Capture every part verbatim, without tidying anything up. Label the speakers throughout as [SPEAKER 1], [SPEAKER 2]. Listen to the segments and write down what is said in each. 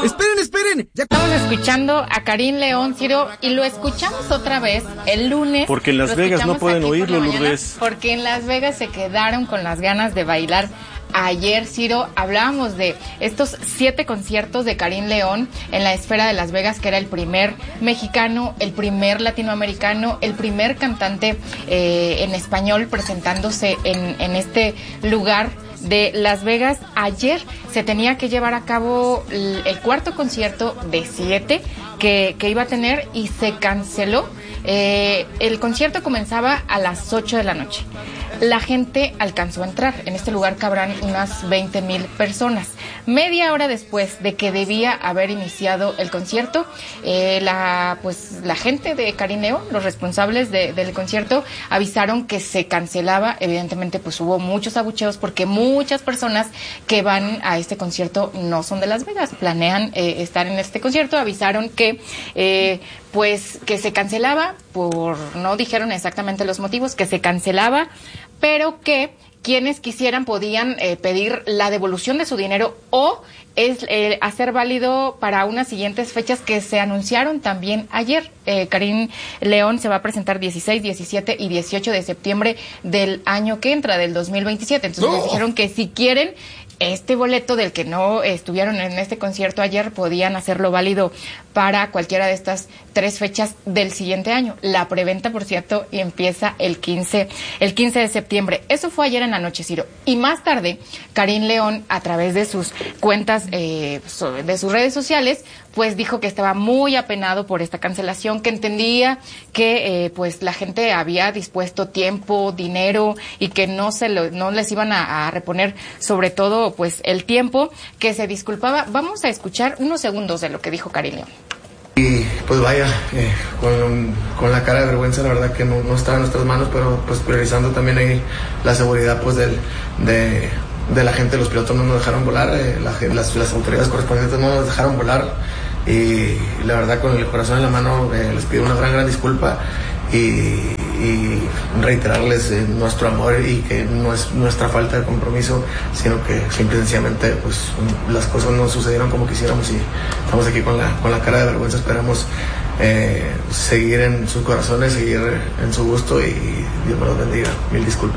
[SPEAKER 1] ¡Esperen, esperen! Ya...
[SPEAKER 2] Estamos escuchando a Karim León, Ciro, y lo escuchamos otra vez el lunes.
[SPEAKER 3] Porque en Las Vegas no pueden oírlo, Lourdes.
[SPEAKER 2] Porque en Las Vegas se quedaron con las ganas de bailar. Ayer, Ciro, hablábamos de estos siete conciertos de Karim León en la esfera de Las Vegas, que era el primer mexicano, el primer latinoamericano, el primer cantante eh, en español presentándose en, en este lugar de Las Vegas. Ayer se tenía que llevar a cabo el, el cuarto concierto de siete que, que iba a tener y se canceló. Eh, el concierto comenzaba a las ocho de la noche. La gente alcanzó a entrar. En este lugar cabrán unas veinte mil personas. Media hora después de que debía haber iniciado el concierto, eh, la pues la gente de Karim León, los responsables de, del concierto, avisaron que se cancelaba. Evidentemente, pues hubo muchos abucheos porque muchas personas que van a este concierto no son de Las Vegas, planean eh, estar en este concierto. Avisaron que eh, pues que se cancelaba por, no dijeron exactamente los motivos, que se cancelaba, pero que quienes quisieran podían eh, pedir la devolución de su dinero o es eh, hacer válido para unas siguientes fechas que se anunciaron también ayer. Eh, Karim León se va a presentar dieciséis, diecisiete y dieciocho de septiembre del año que entra, del dos mil veintisiete. Entonces ¡oh! Les dijeron que si quieren este boleto del que no estuvieron en este concierto ayer, podían hacerlo válido para cualquiera de estas tres fechas del siguiente año. La preventa, por cierto, y empieza el quince, el quince de septiembre. Eso fue ayer en la noche, Ciro. Y más tarde, Karim León, a través de sus cuentas, eh, de sus redes sociales, pues dijo que estaba muy apenado por esta cancelación, que entendía que eh, pues la gente había dispuesto tiempo, dinero y que no se lo, no les iban a, a reponer, sobre todo pues el tiempo, que se disculpaba. Vamos a escuchar unos segundos de lo que dijo Karim León.
[SPEAKER 4] Y pues vaya, eh, con, con la cara de vergüenza, la verdad que no, no está en nuestras manos, pero pues priorizando también ahí la seguridad pues del, de, de la gente. Los pilotos no nos dejaron volar, eh, la, las, las autoridades correspondientes no nos dejaron volar, y la verdad con el corazón en la mano eh, les pido una gran gran disculpa y, y reiterarles eh, nuestro amor, y que no es nuestra falta de compromiso, sino que simple y sencillamente pues las cosas no sucedieron como quisiéramos, y estamos aquí con la, con la cara de vergüenza. Esperamos eh, seguir en sus corazones, seguir en su gusto, y Dios me los bendiga. Mil disculpas.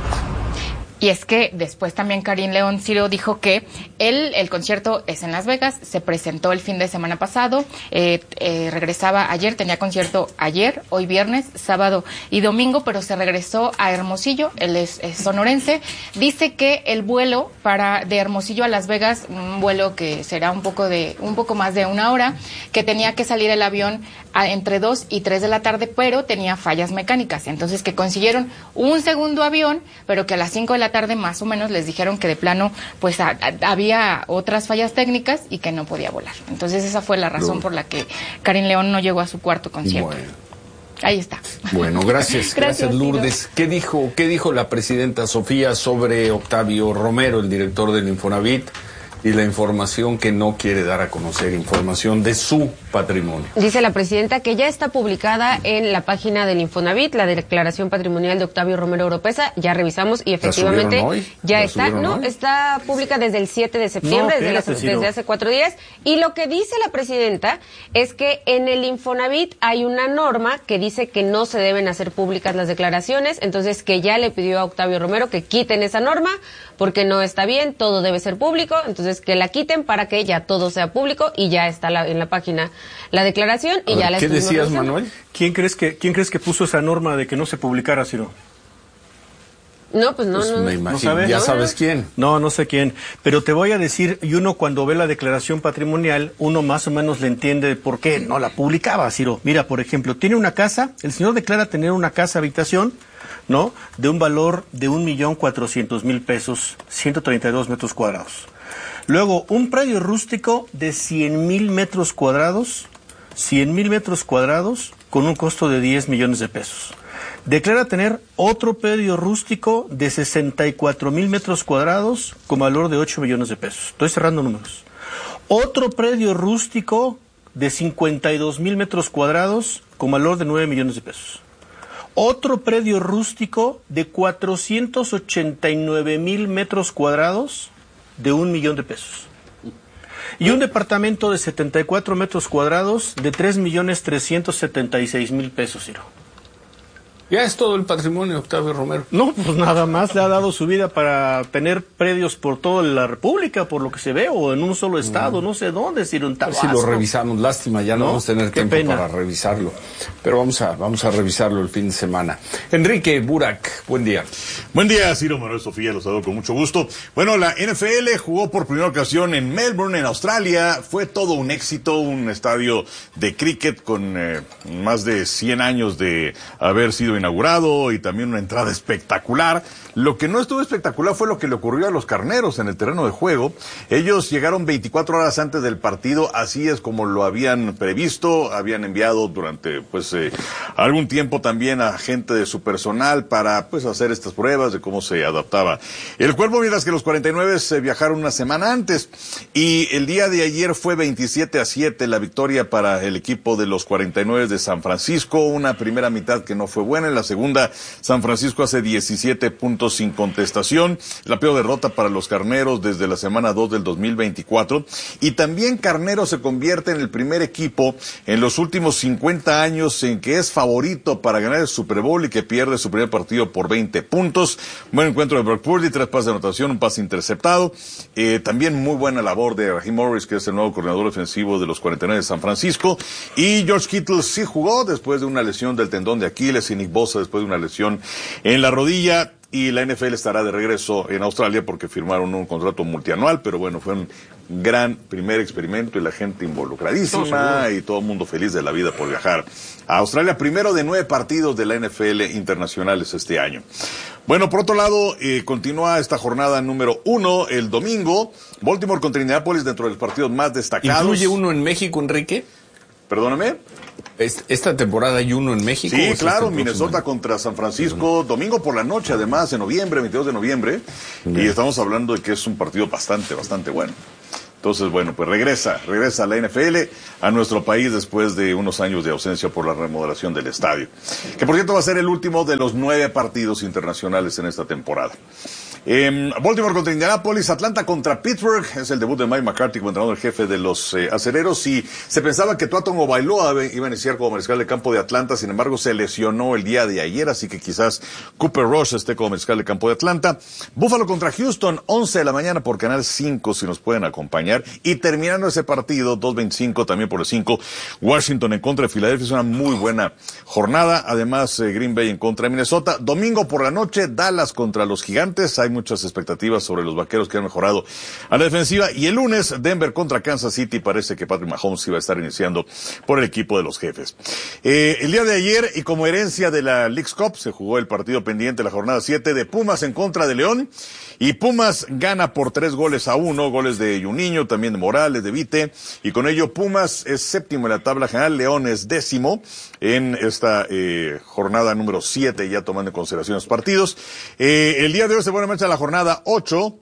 [SPEAKER 2] Y es que después también Karim León, Ciro, dijo que él, el concierto es en Las Vegas, se presentó el fin de semana pasado, eh, eh, regresaba ayer, tenía concierto ayer, hoy viernes, sábado y domingo, pero se regresó a Hermosillo, él es, es sonorense. Dice que el vuelo para de Hermosillo a Las Vegas, un vuelo que será un poco de un poco más de una hora, que tenía que salir el avión a, entre dos y tres de la tarde, pero tenía fallas mecánicas, entonces que consiguieron un segundo avión, pero que a las cinco de la tarde más o menos les dijeron que de plano pues a, a, había otras fallas técnicas y que no podía volar. Entonces esa fue la razón no. por la que Karim León no llegó a su cuarto concierto.
[SPEAKER 5] Bueno.
[SPEAKER 2] Ahí está.
[SPEAKER 5] Bueno, gracias, gracias, gracias Lourdes.
[SPEAKER 2] Tiro.
[SPEAKER 5] ¿Qué dijo, qué dijo la presidenta Sofía sobre Octavio Romero, el director del Infonavit, y la información que no quiere dar a conocer, información de su patrimonio?
[SPEAKER 6] Dice la presidenta que ya está publicada en la página del Infonavit, la declaración patrimonial de Octavio Romero Oropesa. Ya revisamos y efectivamente
[SPEAKER 5] hoy?
[SPEAKER 6] ya está. No,
[SPEAKER 5] hoy?
[SPEAKER 6] Está pública desde el siete de septiembre, no, desde, las, desde hace cuatro días. Y lo que dice la presidenta es que en el Infonavit hay una norma que dice que no se deben hacer públicas las declaraciones, entonces que ya le pidió a Octavio Romero que quiten esa norma porque no está bien, todo debe ser público, entonces que la quiten para que ya todo sea público, y ya está la, en la página la declaración y
[SPEAKER 5] ver,
[SPEAKER 6] ya la
[SPEAKER 5] ¿qué decías,
[SPEAKER 6] revisando.
[SPEAKER 5] Manuel?
[SPEAKER 3] ¿Quién crees que quién crees que puso esa norma de que no se publicara, Ciro?
[SPEAKER 6] No, pues no,
[SPEAKER 5] Pues
[SPEAKER 6] no.
[SPEAKER 5] me
[SPEAKER 6] ¿No
[SPEAKER 5] imagino,
[SPEAKER 3] sabes?
[SPEAKER 5] ya
[SPEAKER 6] No,
[SPEAKER 5] sabes
[SPEAKER 6] no.
[SPEAKER 5] quién.
[SPEAKER 3] No, no sé quién, pero te voy a decir, y uno cuando ve la declaración patrimonial, uno más o menos le entiende por qué no la publicaba, Ciro. Mira, por ejemplo, tiene una casa, el señor declara tener una casa habitación, ¿no?, de un valor de un millón cuatrocientos mil pesos, ciento treinta y dos metros cuadrados. Luego, un predio rústico de cien mil metros cuadrados, cien mil metros cuadrados, con un costo de diez millones de pesos. Declara tener otro predio rústico de sesenta y cuatro mil metros cuadrados, con valor de ocho millones de pesos. Estoy cerrando números. Otro predio rústico de cincuenta y dos mil metros cuadrados, con valor de nueve millones de pesos. Otro predio rústico de cuatrocientos ochenta y nueve mil metros cuadrados, de un millón de pesos. Y un departamento de setenta y cuatro metros cuadrados de tres millones trescientos setenta y seis mil pesos, Ciro.
[SPEAKER 5] Ya es todo el patrimonio, Octavio Romero.
[SPEAKER 3] No, pues nada más le ha dado su vida para tener predios por toda la República, por lo que se ve, o en un solo estado, no, no sé dónde, Ciro, en Tabasco.
[SPEAKER 5] Si lo revisamos, lástima, ya no, no vamos a tener tiempo
[SPEAKER 3] pena.
[SPEAKER 5] para revisarlo. Pero vamos a, vamos a revisarlo el fin de semana. Enrique Burak, buen día.
[SPEAKER 1] Buen día, Ciro, Manuel, Sofía, los saludo con mucho gusto. Bueno, la N F L jugó por primera ocasión en Melbourne, en Australia. Fue todo un éxito, un estadio de cricket con eh, más de cien años de haber sido inaugurado y también una entrada espectacular. Lo que no estuvo espectacular fue lo que le ocurrió a los carneros en el terreno de juego. Ellos llegaron veinticuatro horas antes del partido, así es como lo habían previsto. Habían enviado durante pues eh, algún tiempo también a gente de su personal para pues hacer estas pruebas de cómo se adaptaba el cuerpo, mientras que los cuarenta y nueve se viajaron una semana antes. Y el día de ayer fue veintisiete a siete la victoria para el equipo de los cuarenta y nueve de San Francisco. Una primera mitad que no fue buena, en la segunda San Francisco hace diecisiete puntos sin contestación, la peor derrota para los carneros desde la semana dos del dos mil veinticuatro, y también Carneros se convierte en el primer equipo en los últimos cincuenta años en que es favorito para ganar el Super Bowl y que pierde su primer partido por veinte puntos. Buen encuentro de Brock Purdy, tres pases de anotación, un pase interceptado, eh, también muy buena labor de Raheem Morris, que es el nuevo coordinador defensivo de los cuarenta y nueve de San Francisco, y George Kittle sí jugó después de una lesión del tendón de Aquiles, y Nick Bosa después de una lesión en la rodilla. Y la N F L estará de regreso en Australia porque firmaron un contrato multianual, pero bueno, fue un gran primer experimento y la gente involucradísima y todo el mundo feliz de la vida por viajar a Australia. Primero de nueve partidos de la N F L internacionales este año. Bueno, por otro lado, eh, continúa esta jornada número uno el domingo. Baltimore contra Indianapolis, dentro de los partidos más destacados.
[SPEAKER 5] ¿Incluye uno en México, Enrique?
[SPEAKER 1] Perdóname.
[SPEAKER 5] ¿Esta temporada hay uno en México?
[SPEAKER 1] Sí, claro, Minnesota contra San Francisco, domingo por la noche, además, en noviembre, veintidós de noviembre, y estamos hablando de que es un partido bastante, bastante bueno. Entonces, bueno, pues regresa, regresa a la N F L, a nuestro país después de unos años de ausencia por la remodelación del estadio. Que por cierto va a ser el último de los nueve partidos internacionales en esta temporada. Eh, Baltimore contra Indianapolis, Atlanta contra Pittsburgh, es el debut de Mike McCarthy como entrenador jefe de los eh, acereros, y se pensaba que Tua Tagovailoa iba a iniciar como mariscal de campo de Atlanta, sin embargo se lesionó el día de ayer, así que quizás Cooper Rush esté como mariscal de campo de Atlanta. Buffalo contra Houston, once de la mañana por Canal cinco, si nos pueden acompañar, y terminando ese partido, dos veinticinco también por el cinco, Washington en contra de Filadelfia, es una muy buena jornada, además eh, Green Bay en contra de Minnesota. Domingo por la noche, Dallas contra los Gigantes, hay muchas expectativas sobre los vaqueros que han mejorado a la defensiva, y el lunes Denver contra Kansas City, parece que Patrick Mahomes iba a estar iniciando por el equipo de los Jefes. Eh, el día de ayer, y como herencia de la Leagues Cup, se jugó el partido pendiente, la jornada siete de Pumas en contra de León, y Pumas gana por tres goles a uno, goles de Juninho, también de Morales, de Vite, y con ello Pumas es séptimo en la tabla general, León es décimo en esta eh, jornada número siete, ya tomando en consideración los partidos. Eh, el día de hoy se pone en marcha la jornada ocho,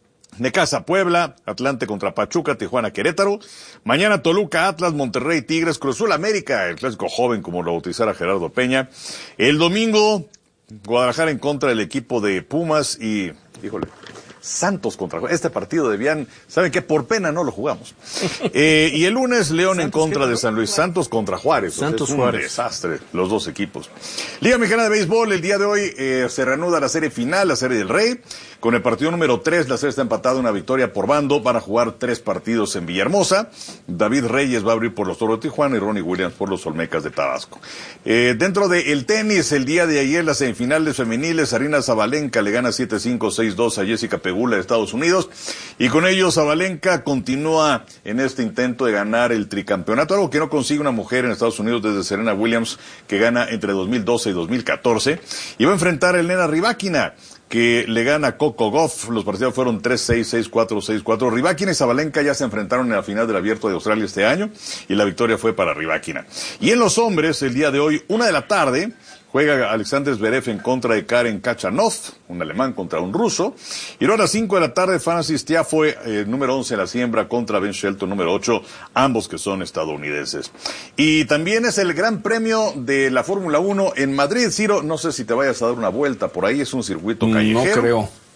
[SPEAKER 1] Necaxa Puebla, Atlante contra Pachuca, Tijuana Querétaro, mañana Toluca Atlas, Monterrey Tigres, Cruz Azul América, el clásico joven como lo bautizara Gerardo Peña. El domingo Guadalajara en contra del equipo de Pumas y, híjole, Santos contra Juárez. Este partido debían, ¿saben qué? Por pena no lo jugamos. Eh, y el lunes León en contra de San Luis. Santos contra Juárez.
[SPEAKER 3] Santos
[SPEAKER 1] o sea, es un
[SPEAKER 3] Juárez.
[SPEAKER 1] desastre, los dos equipos. Liga Mexicana de Béisbol, el día de hoy eh, se reanuda la serie final, la serie del Rey. Con el partido número tres, la serie está empatada, una victoria por bando. Van a jugar tres partidos en Villahermosa. David Reyes va a abrir por los Toros de Tijuana y Ronnie Williams por los Olmecas de Tabasco. Eh, dentro del tenis, el día de ayer, las semifinales femeniles, Aryna Sabalenka le gana siete cinco, seis dos a Jessica Pegula de Estados Unidos. Y con ello, Sabalenka continúa en este intento de ganar el tricampeonato, algo que no consigue una mujer en Estados Unidos desde Serena Williams, que gana entre dos mil doce y dos mil catorce. Y va a enfrentar a Elena Rybakina, que le gana a Coco Gauff. Los partidos fueron tres seis, seis cuatro, seis cuatro. Rybakina y Sabalenka ya se enfrentaron en la final del Abierto de Australia este año, y la victoria fue para Rybakina. Y en los hombres, el día de hoy, una de la tarde, juega Alexander Zverev en contra de Karen Khachanov, un alemán contra un ruso. Y luego a las cinco de la tarde, Francis Tiafoe, eh, número once en la siembra, contra Ben Shelton, número ocho, ambos que son estadounidenses. Y también es el Gran Premio de la Fórmula uno en Madrid. Ciro, no sé si te vayas a dar una vuelta por ahí, es un circuito callejero.
[SPEAKER 5] No creo.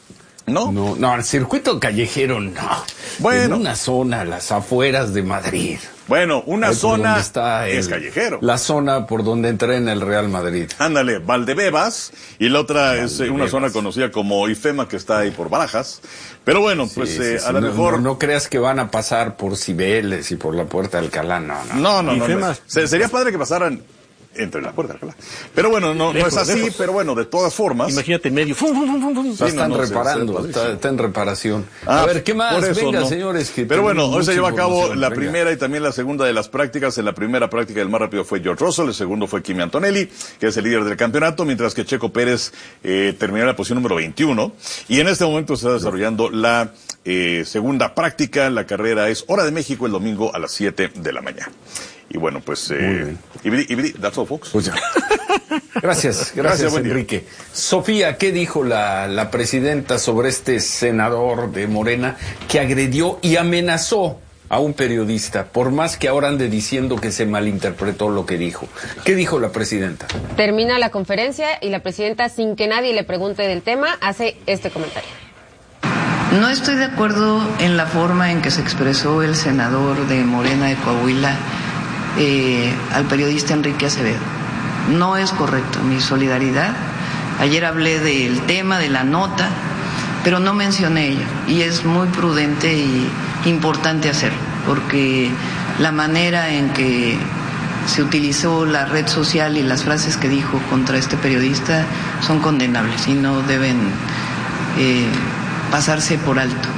[SPEAKER 1] ¿No?
[SPEAKER 5] No, no, el circuito callejero no.
[SPEAKER 1] Bueno.
[SPEAKER 5] En una zona, las afueras de Madrid.
[SPEAKER 1] Bueno, una
[SPEAKER 5] Ahí por
[SPEAKER 1] zona
[SPEAKER 5] donde está
[SPEAKER 1] es
[SPEAKER 5] el-
[SPEAKER 1] callejero.
[SPEAKER 5] La zona por donde entrena el Real Madrid.
[SPEAKER 1] Ándale, Valdebebas, y la otra es eh, una
[SPEAKER 5] Valdebebas.
[SPEAKER 1] zona conocida como Ifema, que está ahí por Barajas. Pero bueno, pues
[SPEAKER 5] Sí,
[SPEAKER 1] eh,
[SPEAKER 5] sí,
[SPEAKER 1] a
[SPEAKER 5] sí.
[SPEAKER 1] lo
[SPEAKER 5] No,
[SPEAKER 1] mejor...
[SPEAKER 5] No, no creas que van a pasar por Cibeles y por la Puerta de Alcalá, no, no.
[SPEAKER 1] No, no, no.
[SPEAKER 3] Ifema.
[SPEAKER 1] no. Se- sería padre que pasaran entre la puerta, Alcalá. Pero bueno, no,
[SPEAKER 3] Lejos,
[SPEAKER 1] no es así,
[SPEAKER 3] lejos.
[SPEAKER 1] pero bueno, de todas formas...
[SPEAKER 3] Imagínate en medio. Fum, fum, fum, fum, fum.
[SPEAKER 5] Ya
[SPEAKER 1] Sí,
[SPEAKER 5] están
[SPEAKER 1] no, no, se-
[SPEAKER 5] reparando,
[SPEAKER 1] se- se-
[SPEAKER 5] está, está en reparación.
[SPEAKER 1] Ah,
[SPEAKER 5] a ver, ¿qué más?
[SPEAKER 1] por eso,
[SPEAKER 5] Venga,
[SPEAKER 1] ¿no?
[SPEAKER 5] señores. Que
[SPEAKER 1] Pero bueno,
[SPEAKER 5] tenemos
[SPEAKER 1] hoy se
[SPEAKER 5] mucha
[SPEAKER 1] lleva a cabo
[SPEAKER 5] información.
[SPEAKER 1] la
[SPEAKER 5] Venga.
[SPEAKER 1] primera y también la segunda de las prácticas. En la primera práctica el más rápido fue George Russell, el segundo fue Kimi Antonelli, que es el líder del campeonato, mientras que Checo Pérez eh, terminó en la posición número veintiuno. Y en este momento se está desarrollando la eh, segunda práctica. La carrera es Hora de México el domingo a las siete de la mañana. Y bueno, pues... Eh, ibidi, ibidi, that's all, folks.
[SPEAKER 5] Pues ya. Gracias, gracias,
[SPEAKER 1] Gracias, buen día.
[SPEAKER 5] Enrique. Sofía, ¿qué dijo la, la presidenta sobre este senador de Morena que agredió y amenazó a un periodista, por más que ahora ande diciendo que se malinterpretó lo que dijo? ¿Qué dijo la presidenta?
[SPEAKER 6] Termina la conferencia y la presidenta, sin que nadie le pregunte del tema, hace este comentario.
[SPEAKER 7] No estoy de acuerdo en la forma en que se expresó el senador de Morena de Coahuila eh, al periodista Enrique Acevedo. No es correcto. Mi solidaridad. Ayer hablé del tema, de la nota, pero no mencioné ello. Y es muy prudente y importante hacerlo, porque la manera en que se utilizó la red social y las frases que dijo contra este periodista son condenables y no deben eh, pasarse por alto.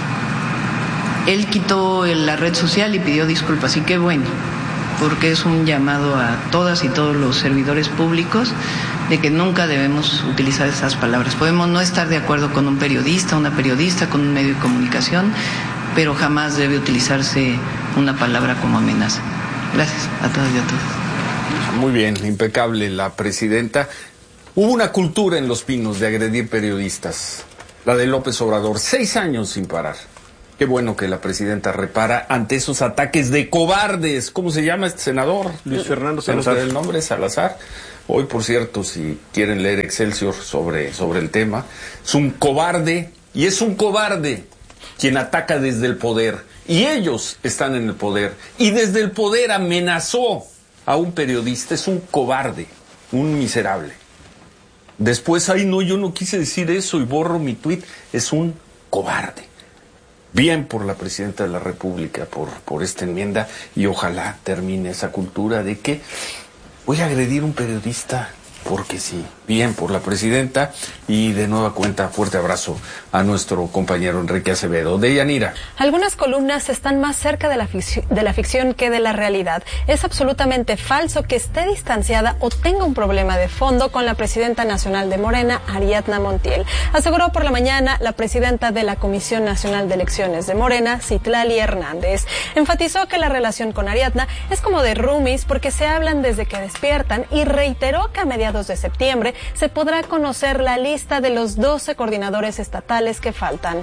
[SPEAKER 7] Él quitó la red social y pidió disculpas, y qué bueno, porque es un llamado a todas y todos los servidores públicos de que nunca debemos utilizar esas palabras. Podemos no estar de acuerdo con un periodista, una periodista, con un medio de comunicación, pero jamás debe utilizarse una palabra como amenaza. Gracias a todas y a todos.
[SPEAKER 5] Muy bien, impecable la presidenta. Hubo una cultura en Los Pinos de agredir periodistas, la de López Obrador, seis años sin parar. Qué bueno que la presidenta repara ante esos ataques de cobardes. ¿Cómo se llama este senador?
[SPEAKER 3] Luis Fernando
[SPEAKER 5] ¿Se nos
[SPEAKER 3] Salazar.
[SPEAKER 5] da el nombre? Salazar. Hoy, por cierto, si quieren leer Excelsior sobre, sobre el tema, es un cobarde, y es un cobarde quien ataca desde el poder. Y ellos están en el poder. Y desde el poder amenazó a un periodista. Es un cobarde, un miserable. Después, ay no, yo no quise decir eso y borro mi tuit. Es un cobarde. Bien por la presidenta de la República, por, por esta enmienda, y ojalá termine esa cultura de que voy a agredir a un periodista porque sí. Bien por la presidenta, y de nueva cuenta, fuerte abrazo a nuestro compañero Enrique Acevedo. Deyanira.
[SPEAKER 8] Algunas columnas están más cerca de la, ficción, de la ficción que de la realidad. Es absolutamente falso que esté distanciada o tenga un problema de fondo con la presidenta nacional de Morena, Ariadna Montiel. Aseguró por la mañana la presidenta de la Comisión Nacional de Elecciones de Morena, Citlali Hernández. Enfatizó que la relación con Ariadna es como de roomies porque se hablan desde que despiertan, y reiteró que a mediados de septiembre se podrá conocer la lista de los doce coordinadores estatales que faltan.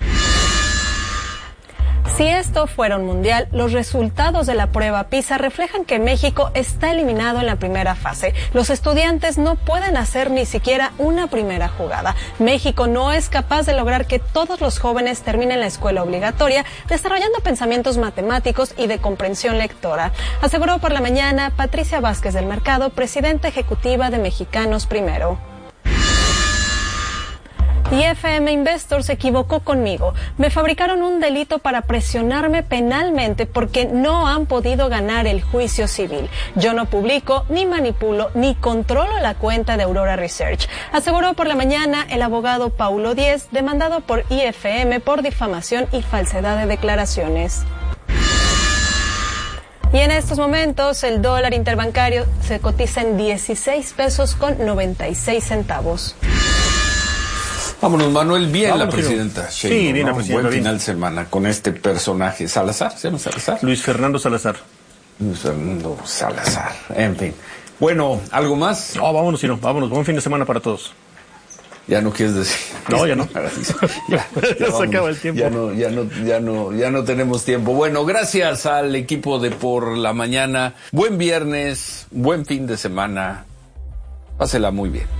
[SPEAKER 8] Si esto fuera un mundial, los resultados de la prueba PISA reflejan que México está eliminado en la primera fase. Los estudiantes no pueden hacer ni siquiera una primera jugada. México no es capaz de lograr que todos los jóvenes terminen la escuela obligatoria, desarrollando pensamientos matemáticos y de comprensión lectora. Aseguró por la mañana Patricia Vázquez del Mercado, presidenta ejecutiva de Mexicanos Primero. Y F M Investor se equivocó conmigo. Me fabricaron un delito para presionarme penalmente porque no han podido ganar el juicio civil. Yo no publico, ni manipulo, ni controlo la cuenta de Aurora Research. Aseguró por la mañana el abogado Paulo Díez, demandado por I F M por difamación y falsedad de declaraciones. Y en estos momentos el dólar interbancario se cotiza en dieciséis pesos con noventa y seis centavos.
[SPEAKER 5] Vámonos, Manuel. Bien
[SPEAKER 3] Vámonos,
[SPEAKER 5] la presidenta.
[SPEAKER 3] sí,
[SPEAKER 5] Sheinbaum,
[SPEAKER 3] bien la
[SPEAKER 5] ¿no?
[SPEAKER 3] presidenta,
[SPEAKER 5] Buen
[SPEAKER 3] bien.
[SPEAKER 5] final de semana con este personaje. ¿Salazar? ¿Se llama Salazar?
[SPEAKER 3] Luis Fernando Salazar.
[SPEAKER 5] Luis Fernando Salazar. En fin. Bueno, ¿algo más?
[SPEAKER 3] No, vámonos, Ciro, vámonos. Buen fin de semana para todos.
[SPEAKER 5] Ya no quieres decir.
[SPEAKER 3] No, ya no.
[SPEAKER 5] ya,
[SPEAKER 3] Ya se
[SPEAKER 5] vámonos.
[SPEAKER 3] acaba el tiempo.
[SPEAKER 5] Ya no, ya no, ya no, ya no tenemos tiempo. Bueno, gracias al equipo de Por la Mañana. Buen viernes, buen fin de semana. Pásela muy bien.